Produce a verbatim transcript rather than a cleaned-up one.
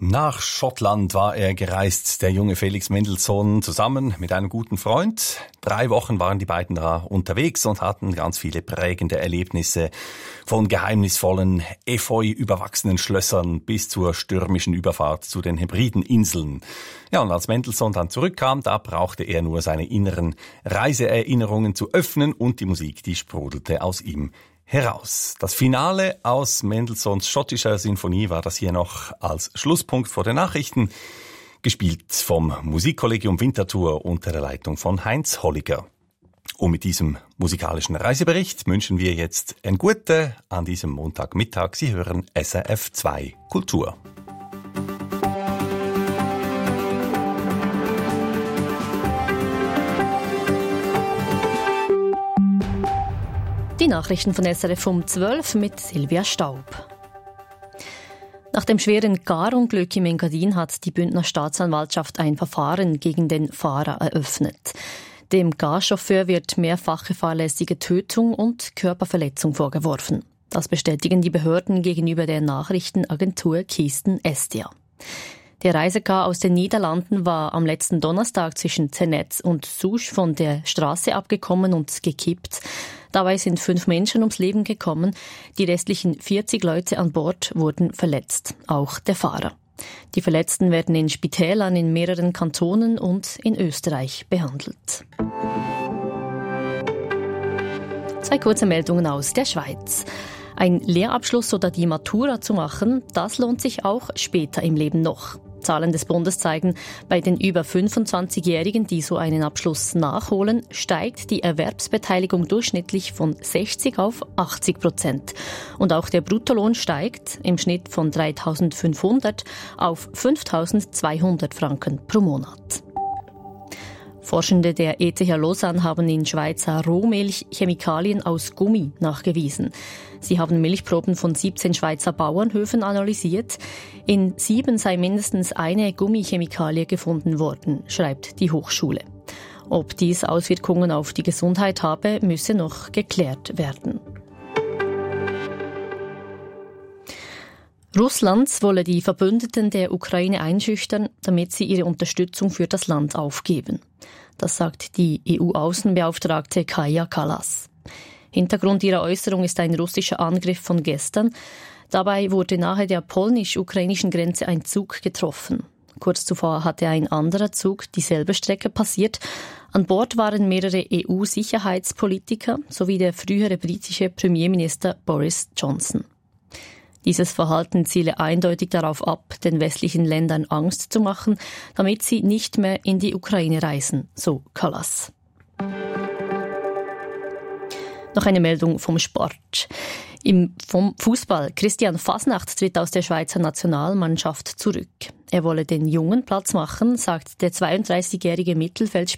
Nach Schottland war er gereist, der junge Felix Mendelssohn, zusammen mit einem guten Freund. Drei Wochen waren die beiden da unterwegs und hatten ganz viele prägende Erlebnisse. Von geheimnisvollen, efeu überwachsenen Schlössern bis zur stürmischen Überfahrt zu den Hebrideninseln. Ja, und als Mendelssohn dann zurückkam, da brauchte er nur seine inneren Reiseerinnerungen zu öffnen und die Musik, die sprudelte aus ihm heraus. Das Finale aus Mendelssohns schottischer Sinfonie war das hier noch als Schlusspunkt vor den Nachrichten, gespielt vom Musikkollegium Winterthur unter der Leitung von Heinz Holliger. Und mit diesem musikalischen Reisebericht wünschen wir jetzt ein Gute an diesem Montagmittag. Sie hören S R F zwei Kultur. Die Nachrichten von S R F um zwölf mit Silvia Staub. Nach dem schweren Garunglück im Engadin hat die Bündner Staatsanwaltschaft ein Verfahren gegen den Fahrer eröffnet. Dem Garchauffeur wird mehrfache fahrlässige Tötung und Körperverletzung vorgeworfen. Das bestätigen die Behörden gegenüber der Nachrichtenagentur Kisten Estia. Der Reisegar aus den Niederlanden war am letzten Donnerstag zwischen Ternetz und Souche von der Straße abgekommen und gekippt. Dabei sind fünf Menschen ums Leben gekommen. Die restlichen vierzig Leute an Bord wurden verletzt, auch der Fahrer. Die Verletzten werden in Spitälern in mehreren Kantonen und in Österreich behandelt. Zwei kurze Meldungen aus der Schweiz. Ein Lehrabschluss oder die Matura zu machen, das lohnt sich auch später im Leben noch. Zahlen des Bundes zeigen, bei den über fünfundzwanzigjährigen, die so einen Abschluss nachholen, steigt die Erwerbsbeteiligung durchschnittlich von sechzig auf achtzig Prozent. Und auch der Bruttolohn steigt im Schnitt von dreitausendfünfhundert auf fünftausendzweihundert Franken pro Monat. Forschende der E T H Lausanne haben in Schweizer Rohmilch Chemikalien aus Gummi nachgewiesen. Sie haben Milchproben von siebzehn Schweizer Bauernhöfen analysiert. In sieben sei mindestens eine Gummichemikalie gefunden worden, schreibt die Hochschule. Ob dies Auswirkungen auf die Gesundheit habe, müsse noch geklärt werden. Russland wolle die Verbündeten der Ukraine einschüchtern, damit sie ihre Unterstützung für das Land aufgeben. Das sagt die E U-Außenbeauftragte Kaja Kallas. Hintergrund ihrer Äußerung ist ein russischer Angriff von gestern. Dabei wurde nahe der polnisch-ukrainischen Grenze ein Zug getroffen. Kurz zuvor hatte ein anderer Zug dieselbe Strecke passiert. An Bord waren mehrere E U-Sicherheitspolitiker sowie der frühere britische Premierminister Boris Johnson. Dieses Verhalten ziele eindeutig darauf ab, den westlichen Ländern Angst zu machen, damit sie nicht mehr in die Ukraine reisen, so Kallas. Noch eine Meldung vom Sport. Im vom Fußball. Christian Fasnacht tritt aus der Schweizer Nationalmannschaft zurück. Er wolle den Jungen Platz machen, sagt der zweiunddreißigjährige Mittelfeldspieler